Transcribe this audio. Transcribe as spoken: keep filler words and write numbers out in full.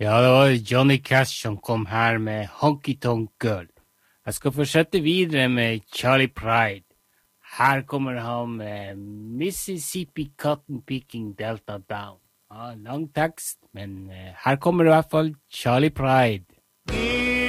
Ja, det var Johnny Cash som kom her med Honky Tonk Girl. Jeg skal fortsette videre med Charlie Pride. Her kommer han med Mississippi Cotton Picking Delta Down. Ja, lang tekst, men uh, her kommer i hvert fall Charlie Pride.